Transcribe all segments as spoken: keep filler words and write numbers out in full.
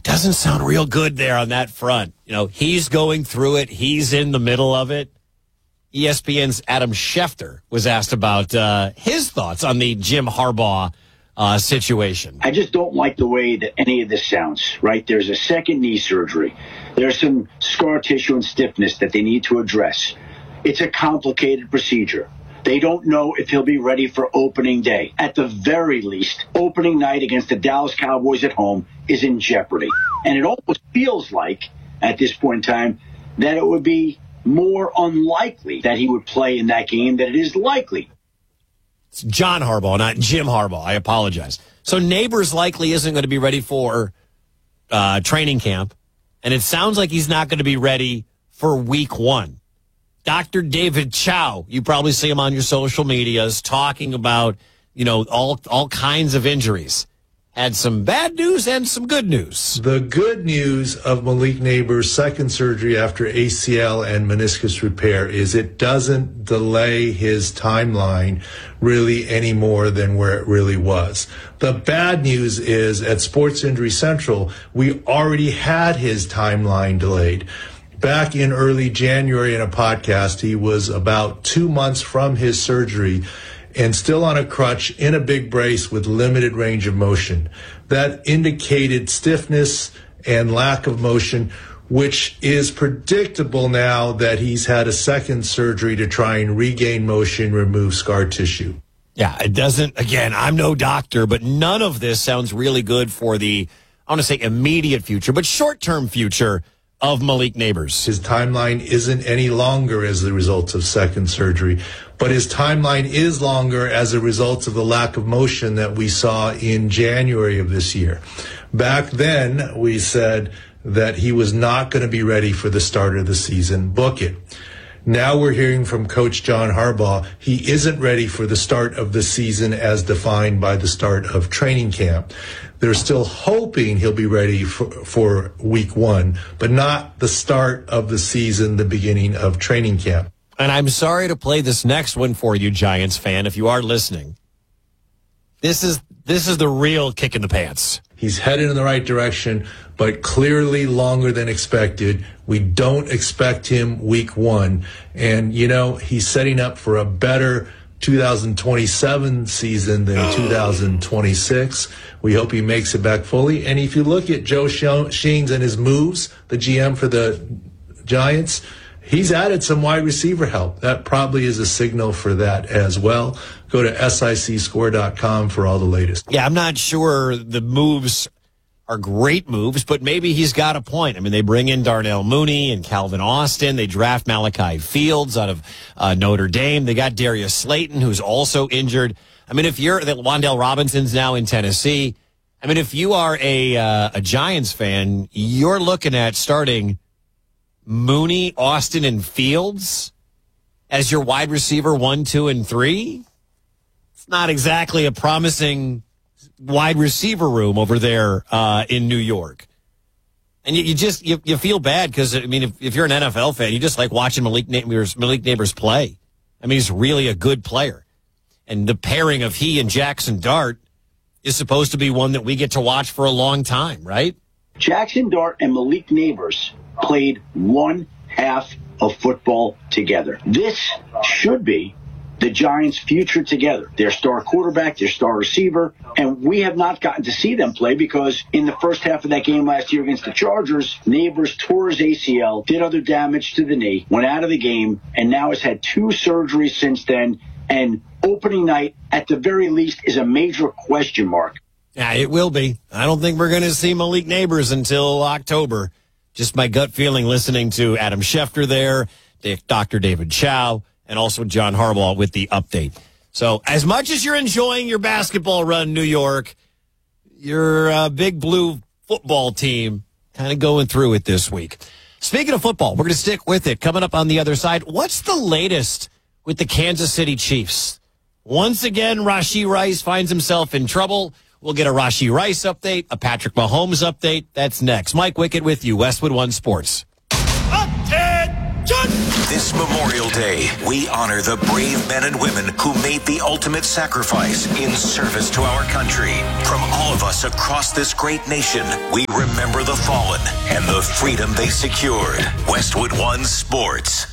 doesn't sound real good there on that front. You know, he's going through it. He's in the middle of it. E S P N's Adam Schefter was asked about uh, his thoughts on the Jim Harbaugh uh, situation. I just don't like the way that any of this sounds, right? There's a second knee surgery. There's some scar tissue and stiffness that they need to address. It's a complicated procedure. They don't know if he'll be ready for opening day. At the very least, opening night against the Dallas Cowboys at home is in jeopardy. And it almost feels like, at this point in time, that it would be more unlikely that he would play in that game than it is likely. It's John Harbaugh, not Jim Harbaugh. I apologize. So Neighbors likely isn't going to be ready for uh, training camp, and it sounds like he's not going to be ready for week one. Doctor David Chow, you probably see him on your social medias talking about, you know, all all kinds of injuries. Had some bad news and some good news. The good news of Malik Neighbors' second surgery after A C L and meniscus repair is it doesn't delay his timeline really any more than where it really was. The bad news is at Sports Injury Central, we already had his timeline delayed. Back in early January in a podcast, he was about two months from his surgery and still on a crutch in a big brace with limited range of motion. That indicated stiffness and lack of motion, which is predictable now that he's had a second surgery to try and regain motion, remove scar tissue. Yeah, it doesn't, again, I'm no doctor, but none of this sounds really good for the, I want to say immediate future, but short-term future of Malik Neighbors. His timeline isn't any longer as a result of second surgery, but his timeline is longer as a result of the lack of motion that we saw in January of this year. Back then, we said that he was not going to be ready for the start of the season. Book it. Now we're hearing from Coach John Harbaugh he isn't ready for the start of the season as defined by the start of training camp. They're still hoping he'll be ready for, for week one, but not the start of the season, the beginning of training camp. And I'm sorry to play this next one for you, Giants fan, if you are listening. This is this is the real kick in the pants. He's headed in the right direction, but clearly longer than expected. We don't expect him week one. And, you know, he's setting up for a better two thousand twenty-seven season than two thousand twenty-six. We hope he makes it back fully. And if you look at Joe Sheens and his moves, the G M for the Giants, he's added some wide receiver help. That probably is a signal for that as well. Go to S I C score dot com for all the latest. Yeah, I'm not sure the moves are great moves, but maybe he's got a point. I mean, they bring in Darnell Mooney and Calvin Austin. They draft Malachi Fields out of uh, Notre Dame. They got Darius Slayton, who's also injured. I mean, if you're that Wan'Dale Robinson's now in Tennessee. I mean, if you are a uh, a Giants fan, you're looking at starting Mooney, Austin, and Fields as your wide receiver one, two, and three. It's not exactly a promising wide receiver room over there uh, in New York. And you, you just, you, you feel bad because, I mean, if, if you're an N F L fan, you just like watching Malik Neighbors, Malik Neighbors play. I mean, he's really a good player. And the pairing of he and Jackson Dart is supposed to be one that we get to watch for a long time, right? Jackson Dart and Malik Neighbors played one half of football together. This should be the Giants' future together. Their star quarterback, their star receiver, and we have not gotten to see them play because in the first half of that game last year against the Chargers, Neighbors tore his A C L, did other damage to the knee, went out of the game, and now has had two surgeries since then, and opening night, at the very least, is a major question mark. Yeah, it will be. I don't think we're going to see Malik Neighbors until October. Just my gut feeling listening to Adam Schefter there, Doctor David Chow, and also John Harbaugh with the update. So as much as you're enjoying your basketball run, New York, your uh, big blue football team kind of going through it this week. Speaking of football, we're going to stick with it. Coming up on the other side, what's the latest with the Kansas City Chiefs? Once again, Rashee Rice finds himself in trouble. We'll get a Rashee Rice update, a Patrick Mahomes update. That's next. Mike Wickett with you, Westwood One Sports. Update! This Memorial Day, we honor the brave men and women who made the ultimate sacrifice in service to our country. From all of us across this great nation, we remember the fallen and the freedom they secured. Westwood One Sports.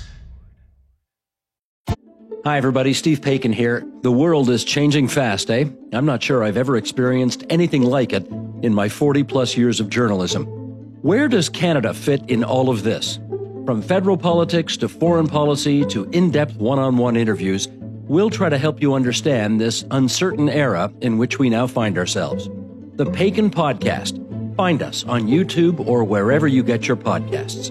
Hi, everybody. Steve Paikin here. The world is changing fast, eh? I'm not sure I've ever experienced anything like it in my forty-plus years of journalism. Where does Canada fit in all of this? From federal politics to foreign policy to in-depth one-on-one interviews, we'll try to help you understand this uncertain era in which we now find ourselves. The Paikin Podcast. Find us on YouTube or wherever you get your podcasts.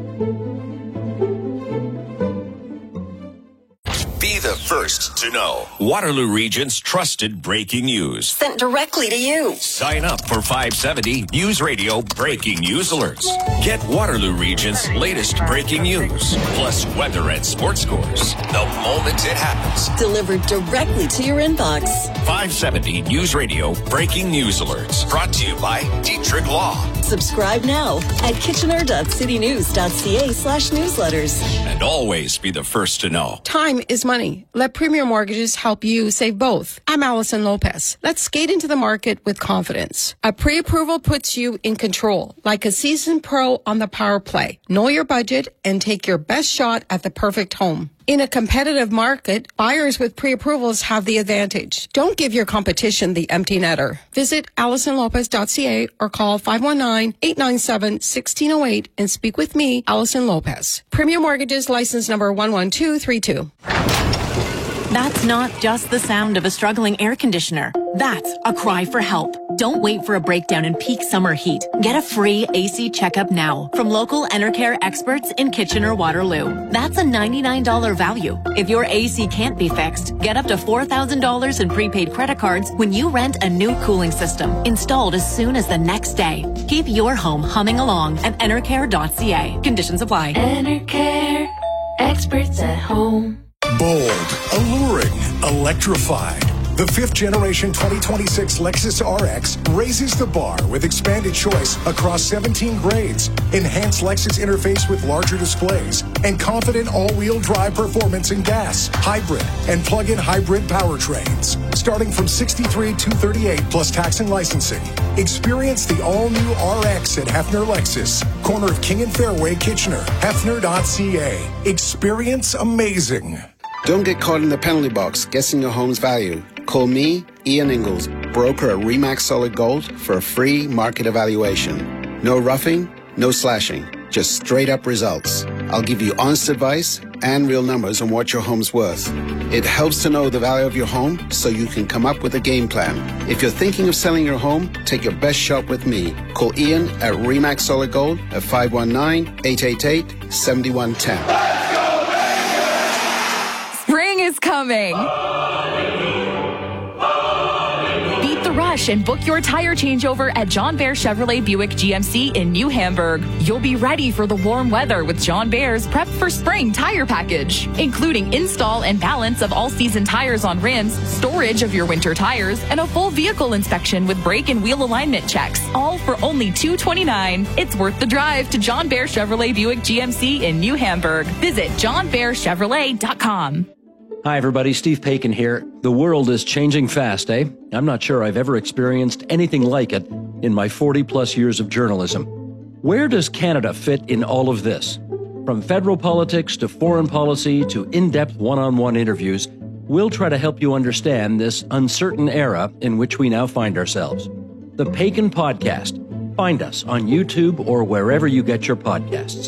Be the first to know. Waterloo Region's trusted breaking news. Sent directly to you. Sign up for five seventy News Radio Breaking News Alerts. Get Waterloo Region's latest breaking news, plus weather and sports scores, the moment it happens. Delivered directly to your inbox. five seventy News Radio Breaking News Alerts. Brought to you by Dietrich Law. Subscribe now at kitchener.citynews.ca slash newsletters. And always be the first to know. Time is money. Let Premier Mortgages help you save both. I'm Allison Lopez. Let's skate into the market with confidence. A pre-approval puts you in control, like a seasoned pro on the power play. Know your budget and take your best shot at the perfect home. In a competitive market, buyers with pre-approvals have the advantage. Don't give your competition the empty netter. Visit allison lopez dot c a or call five one nine, eight nine seven, one six zero eight and speak with me, Allison Lopez. Premier Mortgages, license number one one two three two. That's not just the sound of a struggling air conditioner. That's a cry for help. Don't wait for a breakdown in peak summer heat. Get a free A C checkup now from local Enercare experts in Kitchener-Waterloo. That's a ninety-nine dollars value. If your A C can't be fixed, get up to four thousand dollars in prepaid credit cards when you rent a new cooling system, installed as soon as the next day. Keep your home humming along at enercare dot c a. Conditions apply. Enercare, experts at home. Bold, alluring, electrified. The fifth generation twenty twenty-six Lexus R X raises the bar with expanded choice across seventeen grades, enhanced Lexus interface with larger displays, and confident all-wheel drive performance in gas, hybrid, and plug-in hybrid powertrains. Starting from sixty-three thousand two hundred thirty-eight dollars plus tax and licensing. Experience the all-new R X at Hefner Lexus, corner of King and Fairway, Kitchener. Hefner dot c a. Experience amazing. Don't get caught in the penalty box guessing your home's value. Call me, Ian Ingalls, broker at Remax Solid Gold, for a free market evaluation. No roughing, no slashing, just straight up results. I'll give you honest advice and real numbers on what your home's worth. It helps to know the value of your home so you can come up with a game plan. If you're thinking of selling your home, take your best shot with me. Call Ian at Remax Solid Gold at five one nine, eight eight eight, seven one one zero. Spring is coming. Beat the rush and book your tire changeover at John Bear Chevrolet Buick G M C in New Hamburg. You'll be ready for the warm weather with John Bear's Prep for Spring tire package, including install and balance of all-season tires on rims, storage of your winter tires, and a full vehicle inspection with brake and wheel alignment checks, all for only two hundred twenty-nine dollars. It's worth the drive to John Bear Chevrolet Buick G M C in New Hamburg. Visit john bear chevrolet dot com. Hi, everybody. Steve Paikin here. The world is changing fast, eh? I'm not sure I've ever experienced anything like it in my forty-plus years of journalism. Where does Canada fit in all of this? From federal politics to foreign policy to in-depth one-on-one interviews, we'll try to help you understand this uncertain era in which we now find ourselves. The Paikin Podcast. Find us on YouTube or wherever you get your podcasts.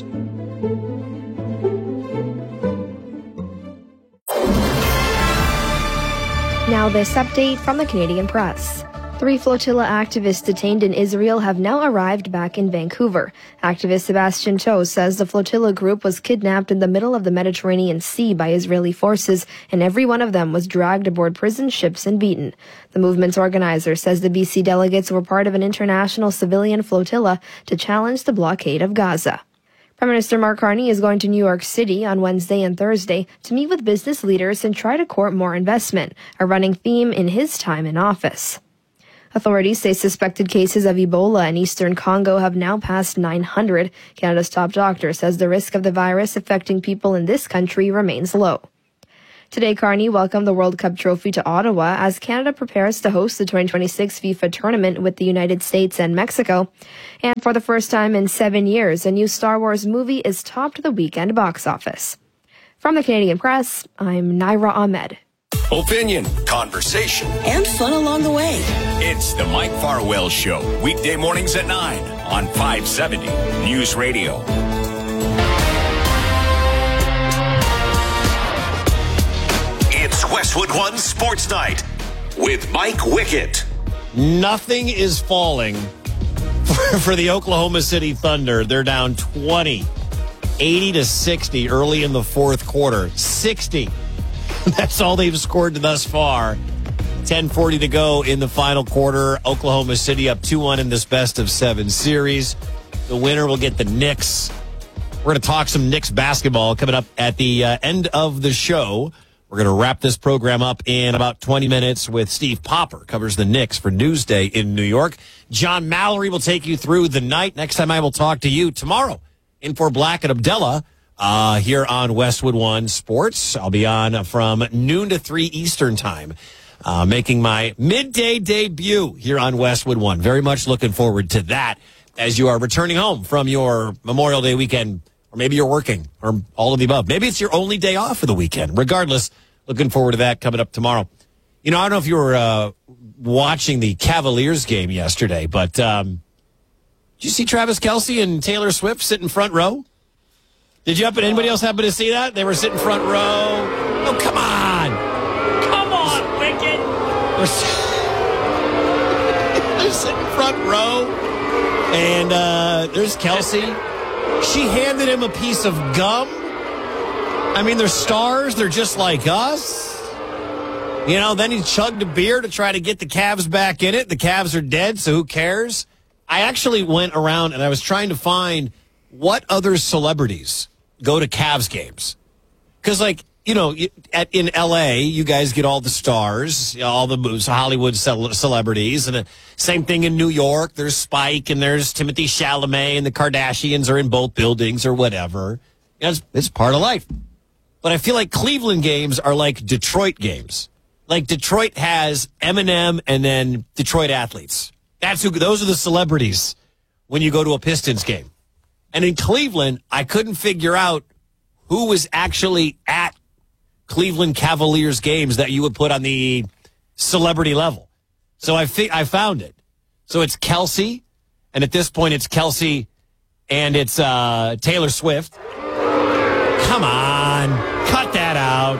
Now this update from the Canadian Press. Three flotilla activists detained in Israel have now arrived back in Vancouver. Activist Sebastian Toe says the flotilla group was kidnapped in the middle of the Mediterranean Sea by Israeli forces, and every one of them was dragged aboard prison ships and beaten. The movement's organizer says the B C delegates were part of an international civilian flotilla to challenge the blockade of Gaza. Prime Minister Mark Carney is going to New York City on Wednesday and Thursday to meet with business leaders and try to court more investment, a running theme in his time in office. Authorities say suspected cases of Ebola in eastern Congo have now passed nine hundred. Canada's top doctor says the risk of the virus affecting people in this country remains low. Today, Carney welcomed the World Cup trophy to Ottawa as Canada prepares to host the twenty twenty-six FIFA tournament with the United States and Mexico. And for the first time in seven years, a new Star Wars movie is topped the weekend box office. From the Canadian Press, I'm Naira Ahmed. Opinion, conversation, and fun along the way. It's the Mike Farwell Show, weekday mornings at nine on five seventy News Radio. It's Westwood One Sports Night with Mike Wickett. Nothing is falling for, for the Oklahoma City Thunder. They're down twenty, eighty to sixty early in the fourth quarter. sixty. That's all they've scored thus far. ten forty to go in the final quarter. Oklahoma City up two one in this best of seven series. The winner will get the Knicks. We're going to talk some Knicks basketball coming up at the uh, end of the show. We're going to wrap this program up in about twenty minutes with Steve Popper, covers the Knicks for Newsday in New York. John Mallory will take you through the night. Next time I will talk to you tomorrow in for Black and Abdullah uh, here on Westwood One Sports. I'll be on from noon to three Eastern time, uh, making my midday debut here on Westwood One. Very much looking forward to that as you are returning home from your Memorial Day weekend. Or maybe you're working, or all of the above. Maybe it's your only day off for the weekend. Regardless, looking forward to that coming up tomorrow. You know, I don't know if you were uh, watching the Cavaliers game yesterday, but um, did you see Travis Kelce and Taylor Swift sitting front row? Did you happen? Anybody else happen to see that? They were sitting front row. Oh, come on. Come on, Wicked. They're, they're sitting front row. And uh, there's Kelce. She handed him a piece of gum. I mean, they're stars. They're just like us. You know, then he chugged a beer to try to get the Cavs back in it. The Cavs are dead, so who cares? I actually went around and I was trying to find what other celebrities go to Cavs games. Because, like, you know, at, in L A, you guys get all the stars, all the moves, Hollywood celebrities. And the same thing in New York. There's Spike and there's Timothy Chalamet and the Kardashians are in both buildings or whatever. You know, it's, it's part of life. But I feel like Cleveland games are like Detroit games. Like Detroit has Eminem and then Detroit athletes. That's who, those are the celebrities when you go to a Pistons game. And in Cleveland, I couldn't figure out who was actually at Cleveland Cavaliers games that you would put on the celebrity level. So I fi- I found it. So it's Kelce, and at this point it's Kelce and it's uh, Taylor Swift. Come on, cut that out.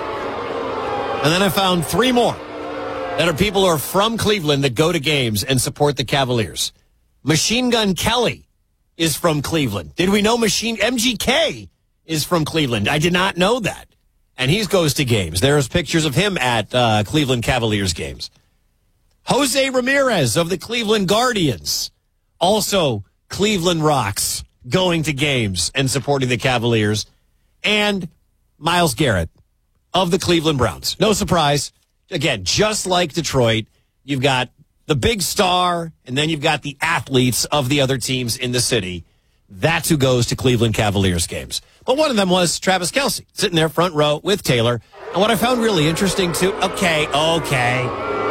And then I found three more that are people who are from Cleveland that go to games and support the Cavaliers. Machine Gun Kelly is from Cleveland. Did we know Machine M G K is from Cleveland? I did not know that. And he goes to games. There's pictures of him at uh, Cleveland Cavaliers games. Jose Ramirez of the Cleveland Guardians, also Cleveland Rocks, going to games and supporting the Cavaliers. And Myles Garrett of the Cleveland Browns. No surprise. Again, just like Detroit, you've got the big star, and then you've got the athletes of the other teams in the city. That's who goes to Cleveland Cavaliers games. But one of them was Travis Kelce, sitting there front row with Taylor. And what I found really interesting, too, okay, okay.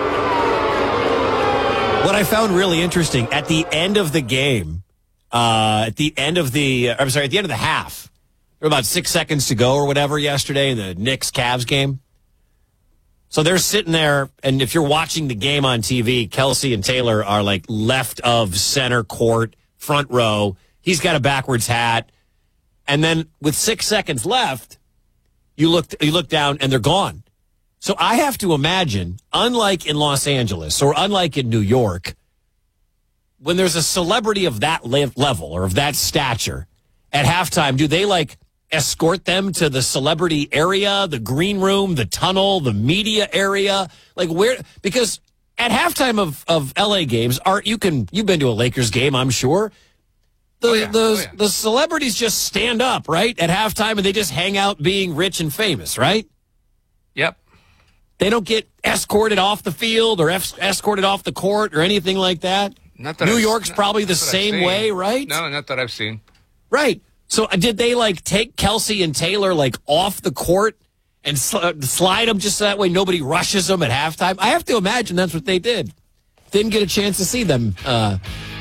What I found really interesting, at the end of the game, uh, at the end of the, I'm sorry, at the end of the half, there were about six seconds to go or whatever yesterday in the Knicks-Cavs game. So they're sitting there, and if you're watching the game on T V, Kelce and Taylor are like left of center court, front row. He's got a backwards hat. And then with six seconds left, you look you look down and they're gone. So I have to imagine, unlike in Los Angeles or unlike in New York, when there's a celebrity of that level or of that stature at halftime, do they like escort them to the celebrity area, the green room, the tunnel, the media area? Like where? Because at halftime of, of L A games, Art, you can you've been to a Lakers game, I'm sure. The, oh, yeah. the, oh, yeah. the celebrities just stand up, right, at halftime, and they just hang out being rich and famous, right? Yep. They don't get escorted off the field or es- escorted off the court or anything like that. Not that New I've, York's not, probably not the that I've same seen. way, right? No, not that I've seen. Right. So uh, did they, like, take Kelsey and Taylor, like, off the court and sl- slide them just so that way nobody rushes them at halftime? I have to imagine that's what they did. Didn't get a chance to see them. Uh,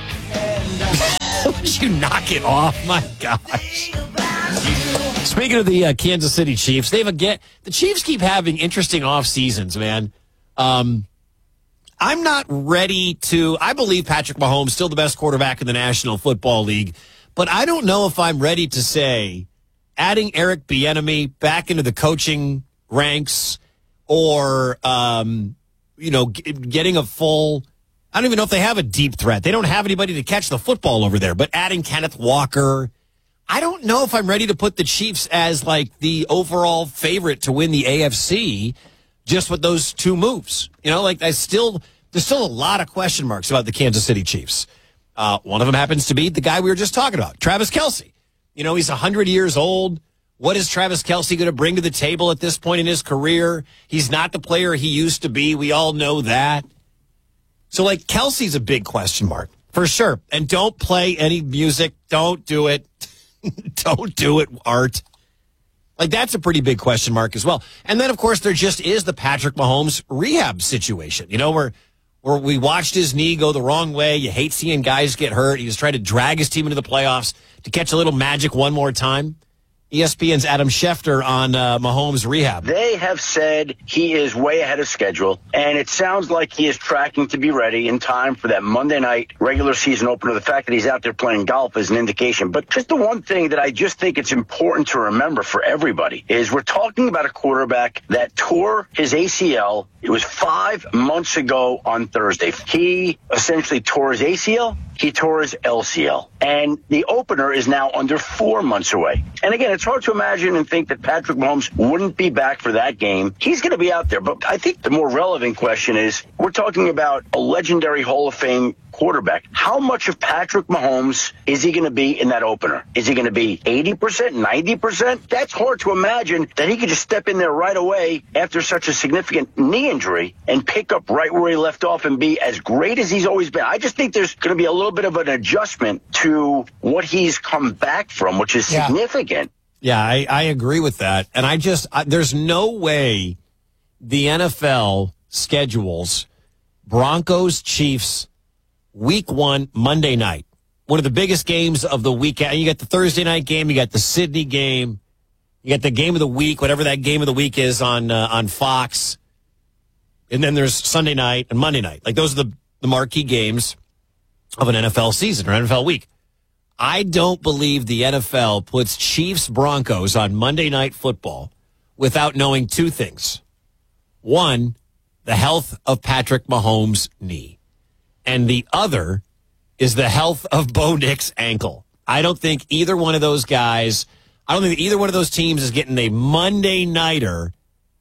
would you knock it off? My gosh. Speaking of the uh, Kansas City Chiefs, they've again, the Chiefs keep having interesting off seasons, man. Um, I'm not ready to, I believe Patrick Mahomes still the best quarterback in the National Football League, but I don't know if I'm ready to say adding Eric Bieniemy back into the coaching ranks or, um, you know, g- getting a full, I don't even know if they have a deep threat. They don't have anybody to catch the football over there, but adding Kenneth Walker, I don't know if I'm ready to put the Chiefs as like the overall favorite to win the A F C just with those two moves. You know, like I still, there's still a lot of question marks about the Kansas City Chiefs. Uh, one of them happens to be the guy we were just talking about, Travis Kelce. You know, he's one hundred years old. What is Travis Kelce going to bring to the table at this point in his career? He's not the player he used to be. We all know that. So, like, Kelce's a big question mark, for sure. And don't play any music. Don't do it. Don't do it, Art. Like, that's a pretty big question mark as well. And then, of course, there just is the Patrick Mahomes rehab situation, you know, where where we watched his knee go the wrong way. You hate seeing guys get hurt. He was trying to drag his team into the playoffs to catch a little magic one more time. E S P N's Adam Schefter on uh, Mahomes' rehab. They have said he is way ahead of schedule, and it sounds like he is tracking to be ready in time for that Monday night regular season opener. The fact that he's out there playing golf is an indication. But just the one thing that I just think it's important to remember for everybody is we're talking about a quarterback that tore his A C L. It was five months ago on Thursday. He essentially tore his A C L. He tore his L C L. And the opener is now under four months away. And again, it's hard to imagine and think that Patrick Mahomes wouldn't be back for that game. He's going to be out there. But I think the more relevant question is, we're talking about a legendary Hall of Fame quarterback. How much of Patrick Mahomes is he going to be in that opener? Is he going to be eighty percent, ninety percent? That's hard to imagine that he could just step in there right away after such a significant knee injury and pick up right where he left off and be as great as he's always been. I just think there's going to be a little bit of an adjustment to what he's come back from, which is Yeah. significant. Yeah, I, I agree with that. And I just, I, there's no way the N F L schedules Broncos, Chiefs, week one, Monday night. One of the biggest games of the weekend. You got the Thursday night game, you got the Sydney game, you got the game of the week, whatever that game of the week is on uh, on Fox. And then there's Sunday night and Monday night. Like, those are the, the marquee games of an N F L season or N F L week. I don't believe the N F L puts Chiefs Broncos on Monday Night Football without knowing two things. One, the health of Patrick Mahomes' knee. And the other is the health of Bo Nix's ankle. I don't think either one of those guys, I don't think either one of those teams is getting a Monday nighter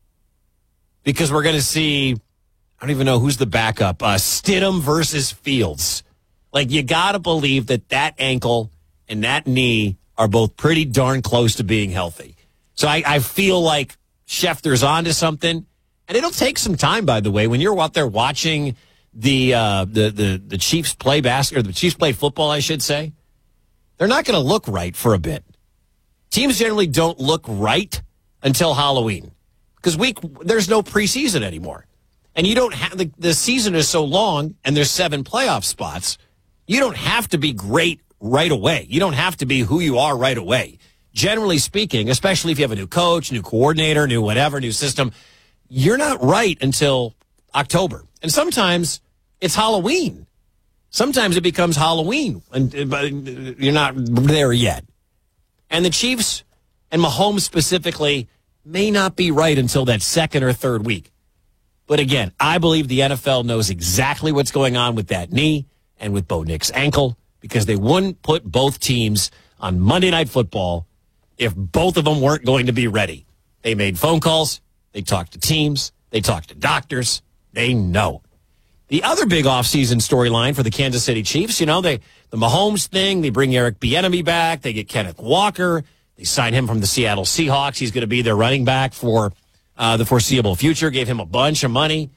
because we're going to see, I don't even know who's the backup, uh, Stidham versus Fields. Like, you got to believe that that ankle and that knee are both pretty darn close to being healthy. So I, I feel like Schefter's onto something. And it'll take some time, by the way, when you're out there watching the uh, the, the the Chiefs play basketball, or the Chiefs play football, I should say. They're not going to look right for a bit. Teams generally don't look right until Halloween because week there's no preseason anymore. And you don't have the, the season is so long and there's seven playoff spots. You don't have to be great right away. You don't have to be who you are right away. Generally speaking, especially if you have a new coach, new coordinator, new whatever, new system, you're not right until October. And sometimes it's Halloween. Sometimes it becomes Halloween, and but you're not there yet. And the Chiefs and Mahomes specifically may not be right until that second or third week. But again, I believe the N F L knows exactly what's going on with that knee and with Bo Nix's ankle because they wouldn't put both teams on Monday Night Football if both of them weren't going to be ready. They made phone calls. They talked to teams. They talked to doctors. They know. The other big offseason storyline for the Kansas City Chiefs, you know, they the Mahomes thing, they bring Eric Bieniemy back. They get Kenneth Walker. They sign him from the Seattle Seahawks. He's going to be their running back for uh, the foreseeable future, gave him a bunch of money.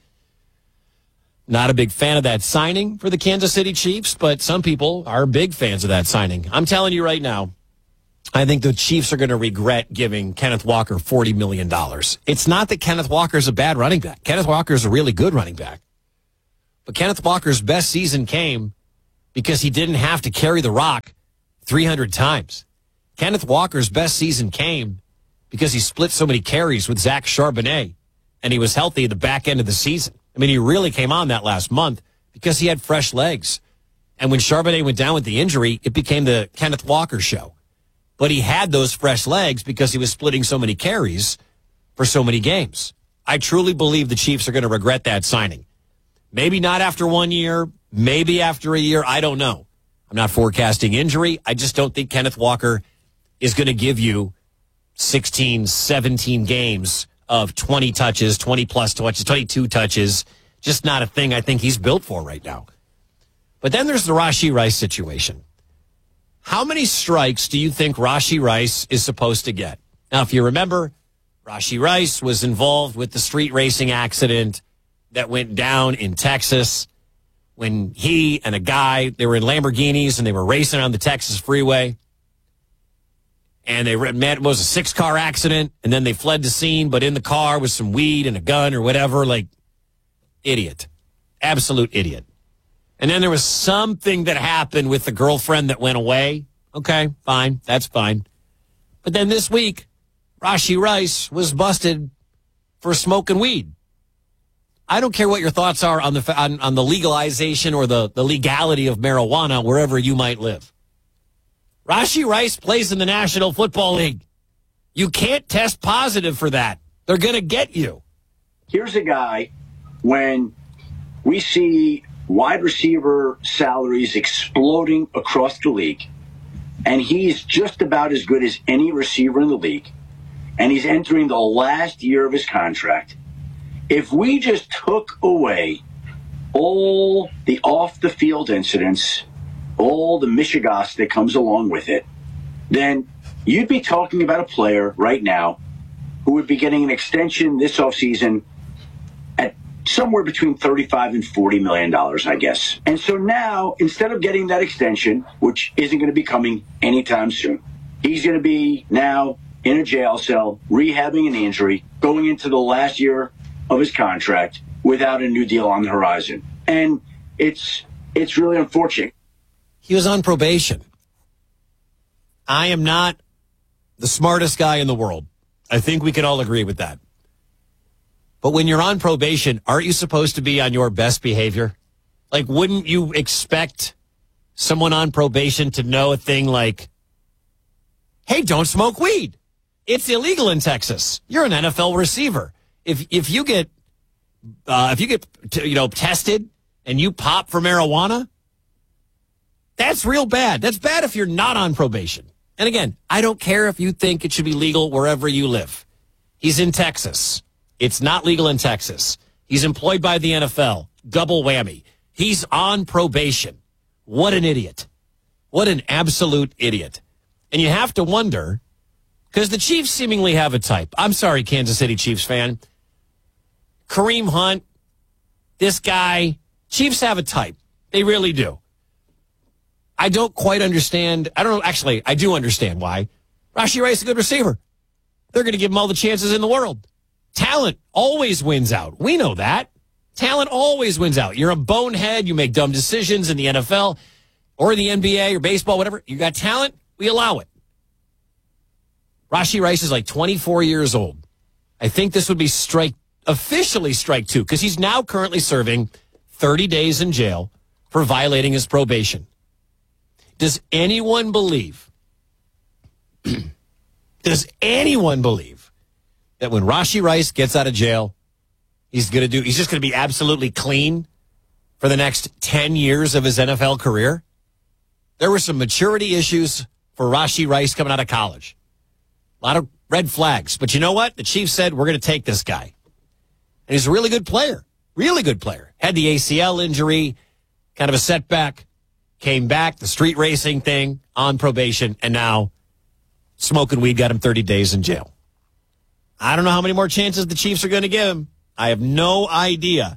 Not a big fan of that signing for the Kansas City Chiefs, but some people are big fans of that signing. I'm telling you right now, I think the Chiefs are going to regret giving Kenneth Walker forty million dollars. It's not that Kenneth Walker is a bad running back. Kenneth Walker is a really good running back. But Kenneth Walker's best season came because he didn't have to carry the rock three hundred times. Kenneth Walker's best season came because he split so many carries with Zach Charbonnet, and he was healthy at the back end of the season. I mean, he really came on that last month because he had fresh legs. And when Charbonnet went down with the injury, it became the Kenneth Walker show. But he had those fresh legs because he was splitting so many carries for so many games. I truly believe the Chiefs are going to regret that signing. Maybe not after one year, maybe after a year, I don't know. I'm not forecasting injury. I just don't think Kenneth Walker is going to give you sixteen, seventeen games of twenty touches, twenty plus touches, twenty-two touches. Just not a thing I think he's built for right now. But then there's the Rashee Rice situation. How many strikes do you think Rashee Rice is supposed to get? Now, if you remember, Rashee Rice was involved with the street racing accident that went down in Texas when he and a guy, they were in Lamborghinis and they were racing on the Texas freeway. And they met, it was a six-car accident, and then they fled the scene, but in the car was some weed and a gun or whatever. Like, idiot. Absolute idiot. And then there was something that happened with the girlfriend that went away. Okay, fine. That's fine. But then this week, Rashee Rice was busted for smoking weed. I don't care what your thoughts are on the on, on the legalization or the, the legality of marijuana wherever you might live. Rashee Rice plays in the National Football League. You can't test positive for that. They're going to get you. Here's a guy, when we see wide receiver salaries exploding across the league, and he's just about as good as any receiver in the league, and he's entering the last year of his contract. If we just took away all the off-the-field incidents, all the mishigas that comes along with it, then you'd be talking about a player right now who would be getting an extension this offseason at somewhere between thirty-five and forty million dollars, I guess. And so now, instead of getting that extension, which isn't going to be coming anytime soon, he's going to be now in a jail cell, rehabbing an injury, going into the last year of his contract without a new deal on the horizon. And it's it's really unfortunate. He was on probation. I am not the smartest guy in the world. I think we can all agree with that. But when you're on probation, aren't you supposed to be on your best behavior? Like, wouldn't you expect someone on probation to know a thing like, hey, don't smoke weed. It's illegal in Texas. You're an N F L receiver. If if you get uh, if you get t- you know tested and you pop for marijuana, that's real bad. That's bad if you're not on probation. And again, I don't care if you think it should be legal wherever you live. He's in Texas. It's not legal in Texas. He's employed by the N F L. Double whammy. He's on probation. What an idiot. What an absolute idiot. And you have to wonder, because the Chiefs seemingly have a type. I'm sorry, Kansas City Chiefs fan. Kareem Hunt, this guy, Chiefs have a type. They really do. I don't quite understand. I don't know. Actually, I do understand why. Rashee Rice is a good receiver. They're going to give him all the chances in the world. Talent always wins out. We know that. Talent always wins out. You're a bonehead. You make dumb decisions in the N F L or the N B A or baseball, whatever. You got talent. We allow it. Rashee Rice is like twenty-four years old. I think this would be strike, officially strike two, because he's now currently serving thirty days in jail for violating his probation. Does anyone believe, does anyone believe that when Rashee Rice gets out of jail, he's going to do, he's just going to be absolutely clean for the next ten years of his N F L career? There were some maturity issues for Rashee Rice coming out of college. A lot of red flags. But you know what? The Chiefs said, we're going to take this guy. And he's a really good player. Really good player. Had the A C L injury, kind of a setback. Came back, the street racing thing, on probation, and now smoking weed got him thirty days in jail. I don't know how many more chances the Chiefs are going to give him. I have no idea.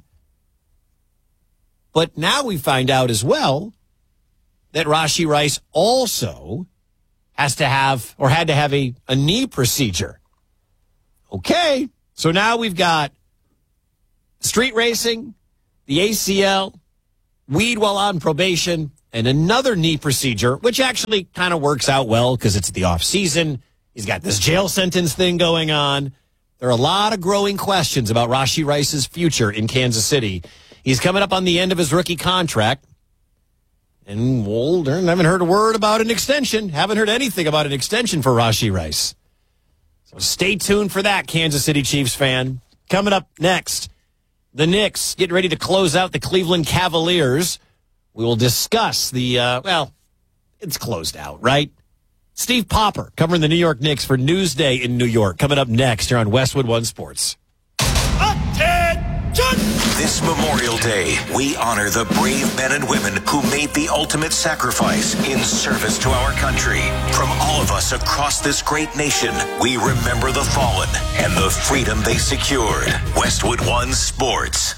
But now we find out as well that Rashee Rice also has to have or had to have a, a knee procedure. Okay, so now we've got street racing, the A C L, weed while on probation, and another knee procedure, which actually kind of works out well because it's the off season. He's got this jail sentence thing going on. There are a lot of growing questions about Rashee Rice's future in Kansas City. He's coming up on the end of his rookie contract. And well, I haven't heard a word about an extension. Haven't heard anything about an extension for Rashee Rice. So stay tuned for that, Kansas City Chiefs fan. Coming up next, the Knicks getting ready to close out the Cleveland Cavaliers. We will discuss the, uh, well, it's closed out, right? Steve Popper covering the New York Knicks for Newsday in New York. Coming up next here on Westwood One Sports. This Memorial Day, we honor the brave men and women who made the ultimate sacrifice in service to our country. From all of us across this great nation, we remember the fallen and the freedom they secured. Westwood One Sports.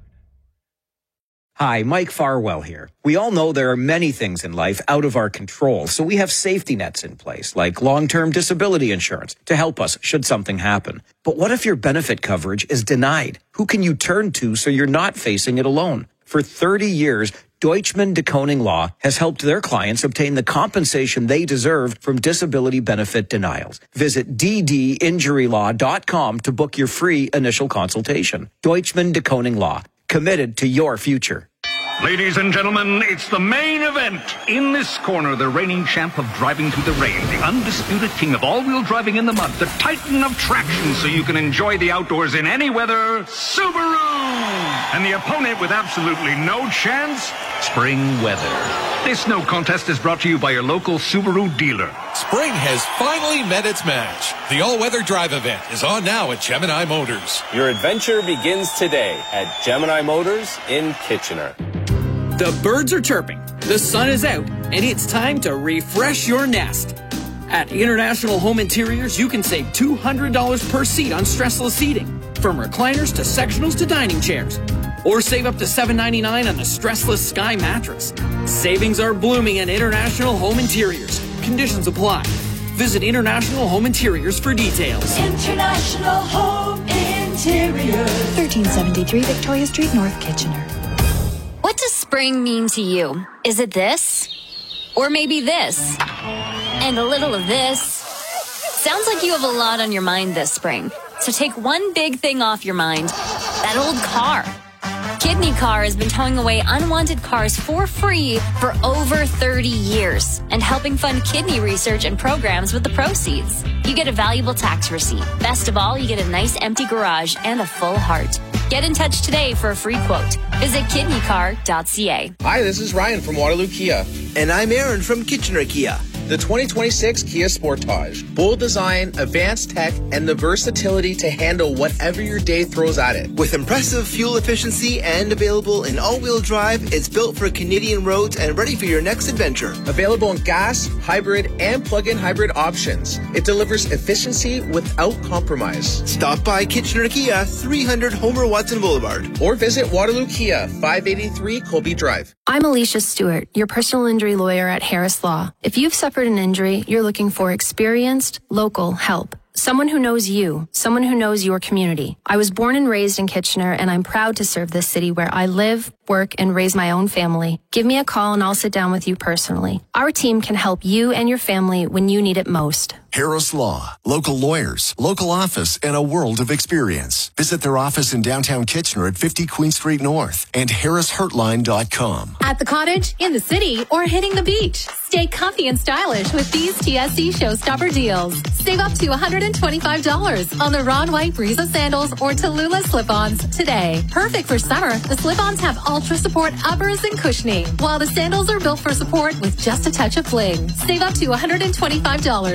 Hi, Mike Farwell here. We all know there are many things in life out of our control, so we have safety nets in place, like long-term disability insurance, to help us should something happen. But what if your benefit coverage is denied? Who can you turn to so you're not facing it alone? For thirty years, Deutschman de Koning Law has helped their clients obtain the compensation they deserve from disability benefit denials. Visit d d injury law dot com to book your free initial consultation. Deutschman de Koning Law, committed to your future. Ladies and gentlemen, it's the main event. In this corner, the reigning champ of driving through the rain, the undisputed king of all-wheel driving in the mud, the titan of traction so you can enjoy the outdoors in any weather, Subaru! And the opponent with absolutely no chance, spring weather. This no contest is brought to you by your local Subaru dealer. Spring has finally met its match. The all-weather drive event is on now at Gemini Motors. Your adventure begins today at Gemini Motors in Kitchener. The birds are chirping, the sun is out, and it's time to refresh your nest. At International Home Interiors, you can save two hundred dollars per seat on stressless seating, from recliners to sectionals to dining chairs. Or save up to seven ninety-nine on the stressless Sky mattress. Savings are blooming at International Home Interiors. Conditions apply. Visit International Home Interiors for details. International Home Interiors. thirteen seventy-three Victoria Street, North Kitchener. What does spring mean to you? Is it this? Or maybe this? And a little of this? Sounds like you have a lot on your mind this spring. So take one big thing off your mind. That old car. Kidney Car has been towing away unwanted cars for free for over thirty years and helping fund kidney research and programs with the proceeds. You get a valuable tax receipt. Best of all, you get a nice empty garage and a full heart. Get in touch today for a free quote. Visit kidney car dot c a. Hi, this is Ryan from Waterloo Kia. And I'm Aaron from Kitchener Kia. The twenty twenty-six Kia Sportage. Bold design, advanced tech, and the versatility to handle whatever your day throws at it. With impressive fuel efficiency and available in all-wheel drive, it's built for Canadian roads and ready for your next adventure. Available in gas, hybrid, and plug-in hybrid options. It delivers efficiency without compromise. Stop by Kitchener Kia, three hundred Homer Watson Boulevard. Or visit Waterloo Kia, five eighty-three Colby Drive. I'm Alicia Stewart, your personal injury lawyer at Harris Law. If you've suffered an injury, you're looking for experienced, local help. Someone who knows you, someone who knows your community. I was born and raised in Kitchener, and I'm proud to serve this city where I live, work, and raise my own family. Give me a call and I'll sit down with you personally. Our team can help you and your family when you need it most. Harris Law. Local lawyers, local office, and a world of experience. Visit their office in downtown Kitchener at fifty Queen Street North and harris hurtline dot com. At the cottage, in the city, or hitting the beach. Stay comfy and stylish with these T S C Showstopper deals. Save up to one hundred twenty-five dollars on the Ron White Breeza sandals or Tallulah slip-ons today. Perfect for summer, the slip-ons have ultra support uppers and cushioning, while the sandals are built for support with just a touch of bling. Save up to one hundred twenty-five dollars on the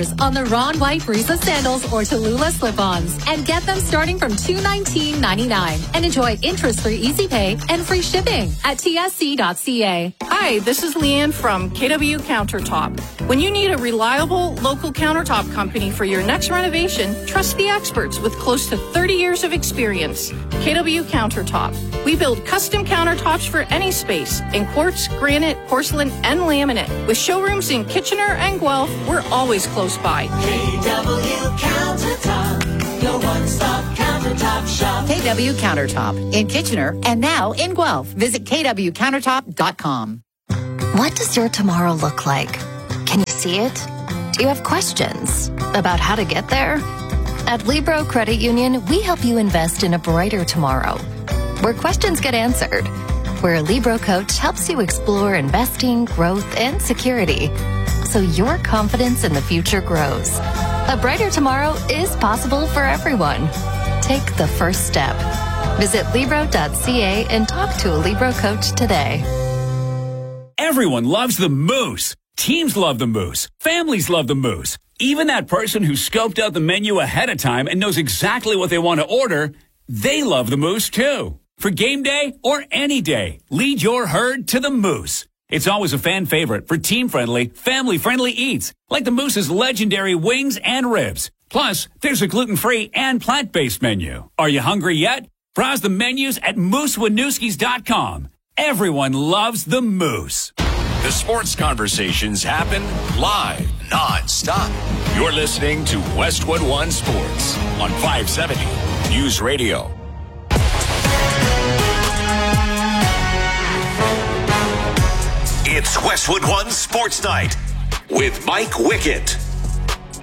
Either Ron White Brisa sandals or Tallulah slip-ons. And get them starting from two hundred nineteen dollars and ninety-nine cents. And enjoy interest-free easy pay and free shipping at T S C dot C A. Hi, this is Leanne from K W Countertop. When you need a reliable local countertop company for your next renovation, trust the experts with close to thirty years of experience. K W Countertop. We build custom countertops for any space in quartz, granite, porcelain, and laminate. With showrooms in Kitchener and Guelph, we're always close by. K W Countertop, your one-stop countertop shop. K W Countertop in Kitchener and now in Guelph. Visit K W countertop dot com. What does your tomorrow look like? Can you see it? Do you have questions about how to get there? At Libro Credit Union, we help you invest in a brighter tomorrow, where questions get answered, where a Libro coach helps you explore investing, growth, and security, so your confidence in the future grows. A brighter tomorrow is possible for everyone. Take the first step. Visit Libro dot C A and talk to a Libro coach today. Everyone loves the Moose. Teams love the Moose. Families love the Moose. Even that person who scoped out the menu ahead of time and knows exactly what they want to order, they love the Moose too. For game day or any day, lead your herd to the Moose. It's always a fan favorite for team-friendly, family-friendly eats, like the Moose's legendary wings and ribs. Plus, there's a gluten-free and plant-based menu. Are you hungry yet? Browse the menus at moose winooskis dot com. Everyone loves the Moose. The sports conversations happen live, non-stop. You're listening to Westwood One Sports on five seventy News Radio. It's Westwood One Sports Night with Mike Wickett.